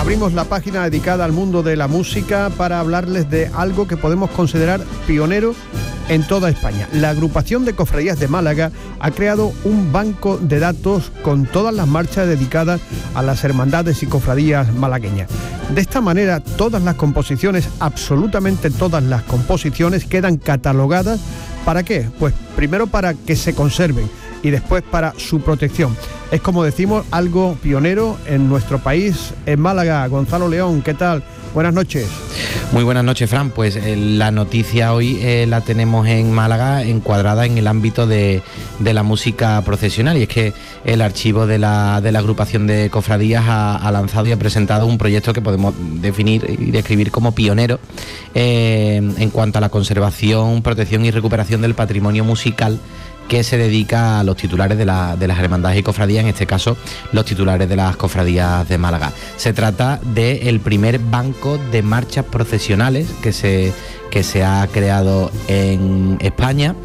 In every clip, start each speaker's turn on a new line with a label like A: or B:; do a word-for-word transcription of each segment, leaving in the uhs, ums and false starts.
A: Abrimos la página dedicada al mundo de la música para hablarles de algo que podemos considerar pionero en toda España. La agrupación de cofradías de Málaga ha creado un banco de datos con todas las marchas dedicadas a las hermandades y cofradías malagueñas. De esta manera, todas las composiciones, absolutamente todas las composiciones, quedan catalogadas. ¿Para qué? Pues primero para que se conserven y después para su protección. Es, como decimos, algo pionero en nuestro país, en Málaga. Gonzalo León, ¿qué tal? Buenas noches.
B: Muy buenas noches, Fran. Pues eh, la noticia hoy eh, la tenemos en Málaga, encuadrada en el ámbito de, de la música procesional, y es que el archivo de la, de la agrupación de cofradías ha, ha lanzado y ha presentado un proyecto que podemos definir y describir como pionero eh, en cuanto a la conservación, protección y recuperación del patrimonio musical que se dedica a los titulares de, la, de las hermandades y cofradías, en este caso los titulares de las cofradías de Málaga. Se trata del primer banco de marchas procesionales que se, que se ha creado en España.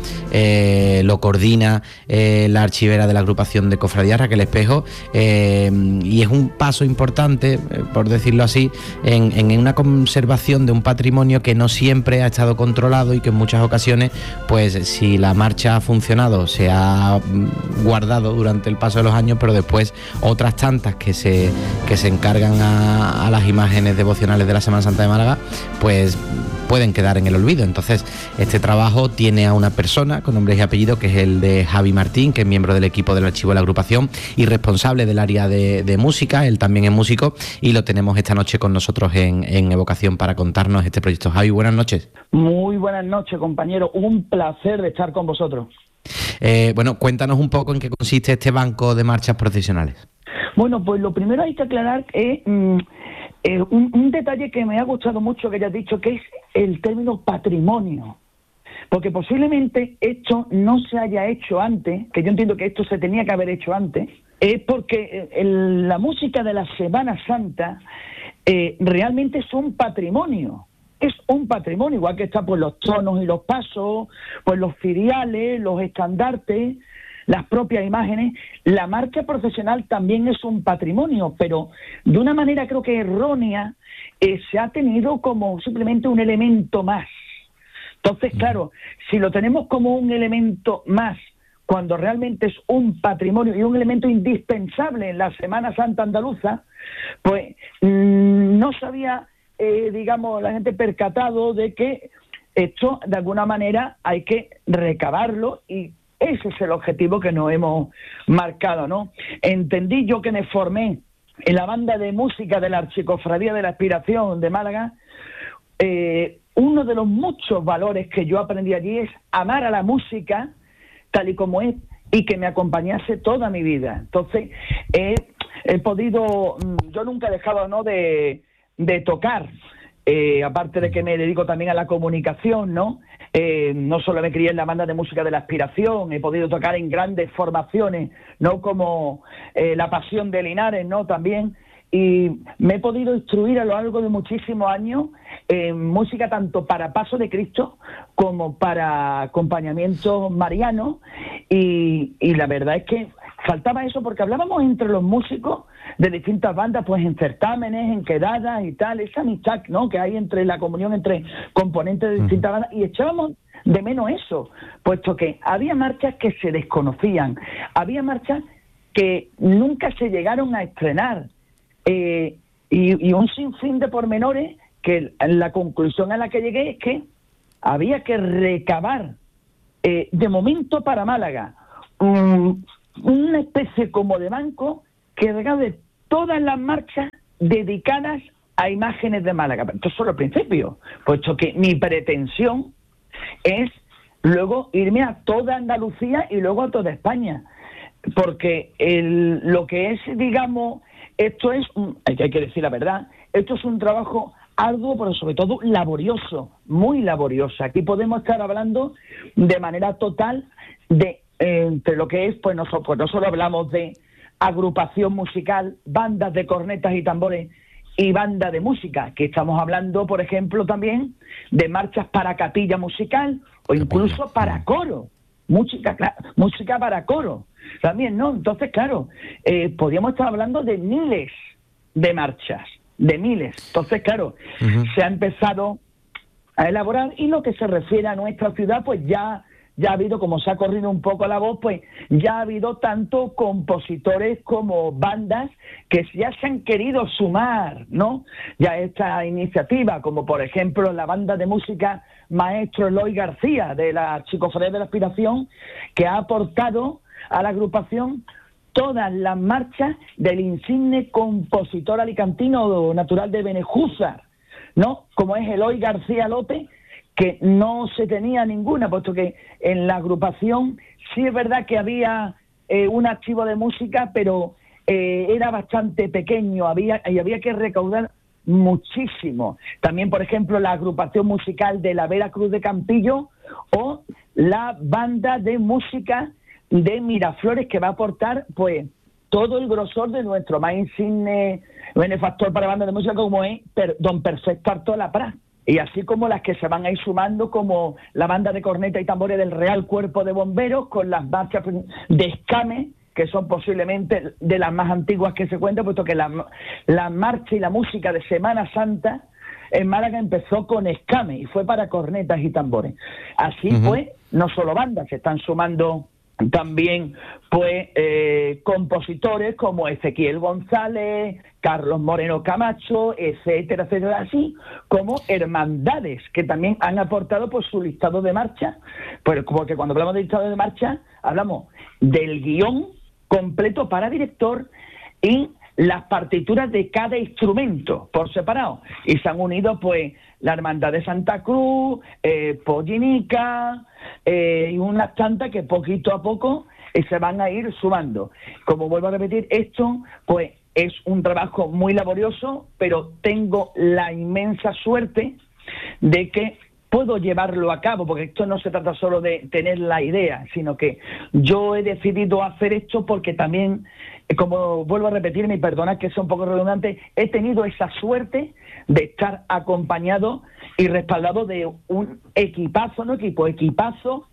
B: Eh, lo coordina eh, la archivera de la agrupación de cofradías, Raquel Espejo, eh, y es un paso importante, eh, por decirlo así, en, en una conservación de un patrimonio que no siempre ha estado controlado y que en muchas ocasiones, pues si la marcha ha funcionado, se ha guardado durante el paso de los años, pero después otras tantas que se, que se encargan a, a las imágenes devocionales de la Semana Santa de Málaga, pues pueden quedar en el olvido. Entonces, este trabajo tiene a una persona con nombre y apellido, que es el de Javi Martín, que es miembro del equipo del archivo de la agrupación y responsable del área de, de música. Él también es músico y lo tenemos esta noche con nosotros en, en Evocación para contarnos este proyecto. Javi, buenas noches.
C: Muy buenas noches, compañero. Un placer de estar con vosotros.
B: Eh, bueno, cuéntanos un poco en qué consiste este banco de marchas procesionales.
C: Bueno, pues lo primero hay que aclarar que mm, eh, un, un detalle que me ha gustado mucho que hayas dicho, que es el término patrimonio. Porque posiblemente esto no se haya hecho antes, que yo entiendo que esto se tenía que haber hecho antes, es porque el, la música de la Semana Santa eh, realmente es un patrimonio. Es un patrimonio, igual que está pues los tonos y los pasos, pues los ciriales, los estandartes, las propias imágenes. La marcha procesional también es un patrimonio, pero de una manera creo que errónea eh, se ha tenido como simplemente un elemento más. Entonces, claro, si lo tenemos como un elemento más, cuando realmente es un patrimonio y un elemento indispensable en la Semana Santa andaluza, pues mmm, no sabía... Eh, digamos, la gente percatado de que esto, de alguna manera, hay que recabarlo, y ese es el objetivo que nos hemos marcado, ¿no? Entendí yo, que me formé en la banda de música de la Archicofradía de la Aspiración de Málaga. Eh, uno de los muchos valores que yo aprendí allí es amar a la música tal y como es, y que me acompañase toda mi vida. Entonces, eh, he podido, yo nunca he dejado, ¿no?, de... de tocar, eh, aparte de que me dedico también a la comunicación, ¿no? Eh, no solo me crié en la banda de música de la Aspiración, he podido tocar en grandes formaciones, ¿no?, como eh, La Pasión de Linares, ¿no?, también, y me he podido instruir a lo largo de muchísimos años en música tanto para Paso de Cristo como para acompañamiento mariano, y, y la verdad es que faltaba eso, porque hablábamos entre los músicos de distintas bandas, pues en certámenes, en quedadas y tal, esa amistad, ¿no?, que hay entre la comunión entre componentes de distintas bandas, y echábamos de menos eso, puesto que había marchas que se desconocían, había marchas que nunca se llegaron a estrenar, eh, y, y un sinfín de pormenores que la conclusión a la que llegué es que había que recabar, eh, de momento para Málaga, um, una especie como de banco que recabe todas las marchas dedicadas a imágenes de Málaga. Esto es solo el principio, puesto que mi pretensión es luego irme a toda Andalucía y luego a toda España, porque el, lo que es, digamos, esto es, un, hay que decir la verdad, esto es un trabajo arduo, pero sobre todo laborioso, muy laborioso. Aquí podemos estar hablando de manera total de eh, entre lo que es, pues no, pues no solo hablamos de agrupación musical, bandas de cornetas y tambores y banda de música, que estamos hablando, por ejemplo, también de marchas para capilla musical o incluso para coro, música, música para coro también, ¿no? Entonces, claro, eh, podríamos estar hablando de miles de marchas, de miles. Entonces, claro, uh-huh. se ha empezado a elaborar, y lo que se refiere a nuestra ciudad, pues ya, ya ha habido, como se ha corrido un poco la voz, pues ya ha habido tanto compositores como bandas que ya se han querido sumar, ¿no? Ya a esta iniciativa, como por ejemplo la banda de música Maestro Eloy García, de la Archicofradía de la Aspiración, que ha aportado a la agrupación todas las marchas del insigne compositor alicantino natural de Benejúzar, ¿no? Como es Eloy García López, que no se tenía ninguna, puesto que en la agrupación sí es verdad que había eh, un archivo de música, pero eh, era bastante pequeño, había y había que recaudar muchísimo. También, por ejemplo, la agrupación musical de la Vera Cruz de Campillo, o la banda de música de Miraflores, que va a aportar pues todo el grosor de nuestro más insigne benefactor para banda de música, como es per, don Perfecto Artola Prat. Y así como las que se van a ir sumando, como la banda de corneta y tambores del Real Cuerpo de Bomberos, con las marchas de Escame, que son posiblemente de las más antiguas que se cuentan, puesto que la, la marcha y la música de Semana Santa en Málaga empezó con Escame y fue para cornetas y tambores. Así uh-huh. pues, no solo bandas, se están sumando también pues eh, compositores como Ezequiel González, Carlos Moreno Camacho, etcétera, etcétera, así como hermandades que también han aportado por su listado de marcha, pues, porque cuando hablamos de listado de marcha hablamos del guión completo para director y las partituras de cada instrumento por separado, y se han unido pues la Hermandad de Santa Cruz, eh, Pollinica eh, y unas tantas que poquito a poco eh, se van a ir sumando. Como vuelvo a repetir, esto pues es un trabajo muy laborioso, pero tengo la inmensa suerte de que puedo llevarlo a cabo, porque esto no se trata solo de tener la idea, sino que yo he decidido hacer esto porque también, como vuelvo a repetirme, y perdonad que sea un poco redundante, he tenido esa suerte de estar acompañado y respaldado de un equipazo, no equipo, equipazo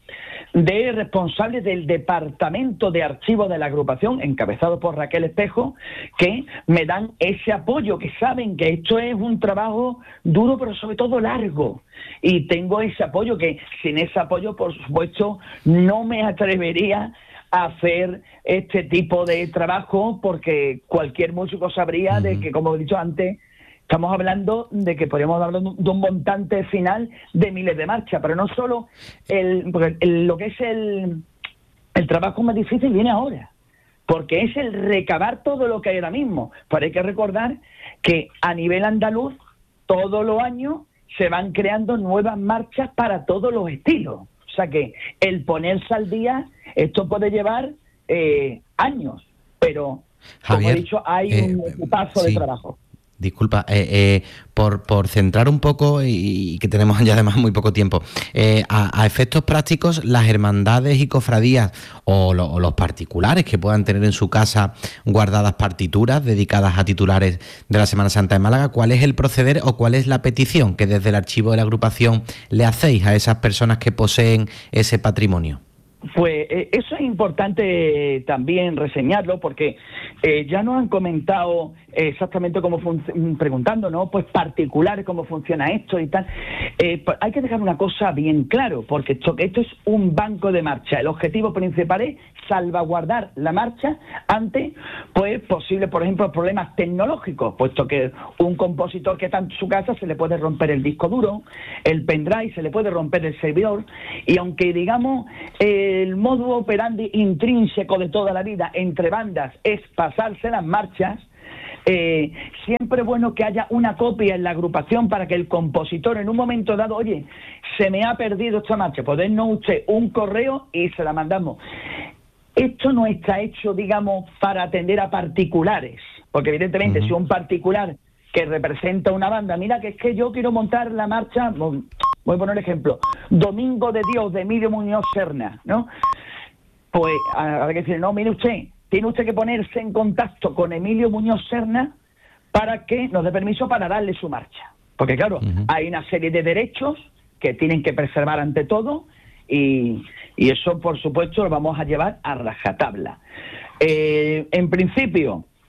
C: de responsables del departamento de archivos de la agrupación, encabezado por Raquel Espejo, que me dan ese apoyo, que saben que esto es un trabajo duro, pero sobre todo largo, y tengo ese apoyo, que sin ese apoyo, por supuesto, no me atrevería a hacer este tipo de trabajo, porque cualquier músico sabría uh-huh. de que, como he dicho antes, estamos hablando de que podríamos hablar de un montante final de miles de marchas, pero no solo el, porque el, lo que es el, el trabajo más difícil viene ahora, porque es el recabar todo lo que hay ahora mismo. Pero hay que recordar que a nivel andaluz, todos los años se van creando nuevas marchas para todos los estilos. O sea que el ponerse al día, esto puede llevar eh, años, pero
B: Javier,
C: como he dicho, hay eh, un paso sí. de trabajo.
B: Disculpa, eh, eh, por, por centrar un poco, y, y que tenemos ya además muy poco tiempo, eh, a, a efectos prácticos, las hermandades y cofradías o, lo, o los particulares que puedan tener en su casa guardadas partituras dedicadas a titulares de la Semana Santa de Málaga, ¿cuál es el proceder o cuál es la petición que desde el archivo de la agrupación le hacéis a esas personas que poseen ese patrimonio?
C: Pues eh, eso es importante también reseñarlo, porque eh, ya nos han comentado exactamente cómo func- preguntando, ¿no? Pues particulares, cómo funciona esto y tal. Eh, hay que dejar una cosa bien claro, porque esto, esto es un banco de marcha. El objetivo principal es salvaguardar la marcha ante, pues, posibles, por ejemplo, problemas tecnológicos, puesto que un compositor que está en su casa se le puede romper el disco duro, el pendrive, se le puede romper el servidor, y aunque, digamos, el modo operandi intrínseco de toda la vida entre bandas es pasarse las marchas, Eh, siempre es bueno que haya una copia en la agrupación para que el compositor en un momento dado, oye, se me ha perdido esta marcha, podernos usted un correo y se la mandamos. Esto no está hecho, digamos, para atender a particulares, porque evidentemente uh-huh. si un particular que representa una banda, mira que es que yo quiero montar la marcha, voy a poner ejemplo, Domingo de Dios de Emilio Muñoz Serna, ¿no? Pues habrá que decir, no, mire usted, tiene usted que ponerse en contacto con Emilio Muñoz Serna para que nos dé permiso para darle su marcha. Porque claro, uh-huh. hay una serie de derechos que tienen que preservar ante todo, y, y eso por supuesto lo vamos a llevar a rajatabla. Eh, en principio,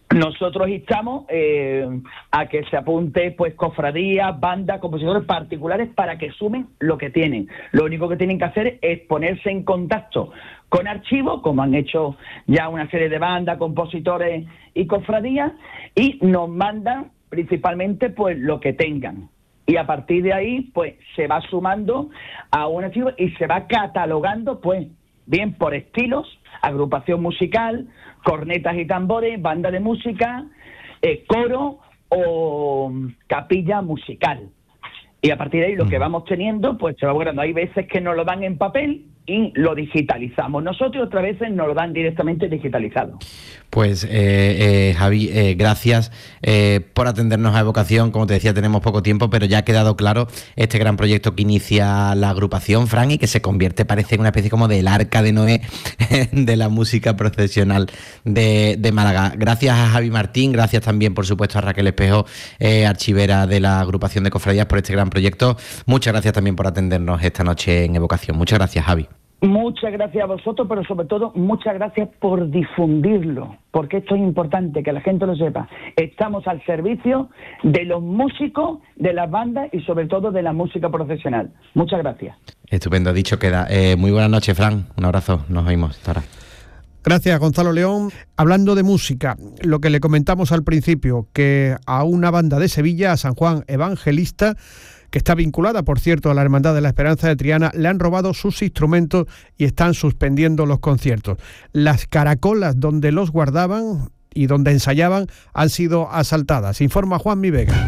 C: nosotros instamos eh, a que se apunte pues cofradías, bandas, compositores particulares para que sumen lo que tienen. Lo único que tienen que hacer es ponerse en contacto con Archivo, como han hecho ya una serie de bandas, compositores y cofradías, y nos mandan principalmente pues lo que tengan. Y a partir de ahí pues se va sumando a un archivo y se va catalogando pues bien por estilos, agrupación musical, cornetas y tambores, banda de música, eh, coro o capilla musical. Y a partir de ahí lo que vamos teniendo, pues se va borrando. Hay veces que nos lo dan en papel y lo digitalizamos nosotros, y otras veces nos lo dan directamente digitalizado.
B: Pues eh, eh, Javi, eh, gracias eh, por atendernos a Evocación. Como te decía, tenemos poco tiempo, pero ya ha quedado claro este gran proyecto que inicia la agrupación, Fran, y que se convierte, parece, en una especie como del arca de Noé de la música procesional de, de Málaga. Gracias a Javi Martín, gracias también, por supuesto, a Raquel Espejo, eh, archivera de la agrupación de cofradías, por este gran proyecto. Muchas gracias también por atendernos esta noche en Evocación. Muchas gracias, Javi.
C: Muchas gracias a vosotros, pero sobre todo muchas gracias por difundirlo, porque esto es importante, que la gente lo sepa. Estamos al servicio de los músicos, de las bandas y sobre todo de la música profesional. Muchas gracias.
B: Estupendo, dicho queda. Eh, muy buenas noches, Fran. Un abrazo, nos oímos. Hasta ahora.
A: Gracias, Gonzalo León. Hablando de música, lo que le comentamos al principio, que a una banda de Sevilla, a San Juan Evangelista, que está vinculada, por cierto, a la Hermandad de la Esperanza de Triana, le han robado sus instrumentos y están suspendiendo los conciertos. Las caracolas donde los guardaban y donde ensayaban han sido asaltadas. Informa Juan Mi Vega.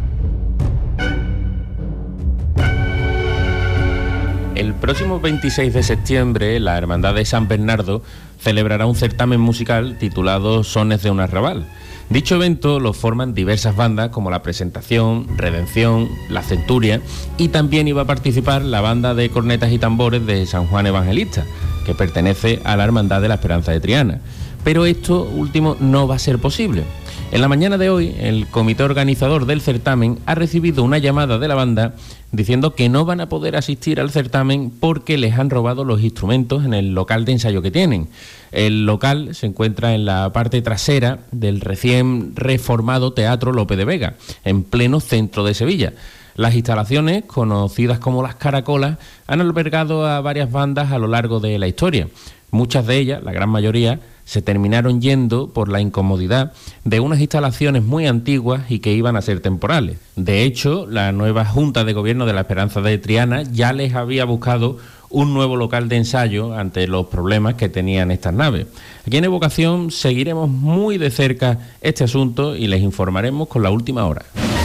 D: El próximo veintiséis de septiembre, la Hermandad de San Bernardo celebrará un certamen musical titulado Sones de un Arrabal. Dicho evento lo forman diversas bandas como La Presentación, Redención, La Centuria, y también iba a participar la banda de cornetas y tambores de San Juan Evangelista, que pertenece a la Hermandad de la Esperanza de Triana. Pero esto último no va a ser posible. En la mañana de hoy, el comité organizador del certamen ha recibido una llamada de la banda diciendo que no van a poder asistir al certamen porque les han robado los instrumentos en el local de ensayo que tienen. El local se encuentra en la parte trasera del recién reformado Teatro Lope de Vega, en pleno centro de Sevilla. Las instalaciones, conocidas como las Caracolas, han albergado a varias bandas a lo largo de la historia. Muchas de ellas, la gran mayoría, se terminaron yendo por la incomodidad de unas instalaciones muy antiguas y que iban a ser temporales. De hecho, la nueva Junta de Gobierno de la Esperanza de Triana ya les había buscado un nuevo local de ensayo ante los problemas que tenían estas naves. Aquí en Evocación seguiremos muy de cerca este asunto y les informaremos con la última hora.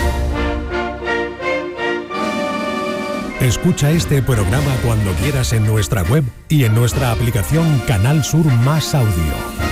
E: Escucha este programa cuando quieras en nuestra web y en nuestra aplicación Canal Sur Más Audio.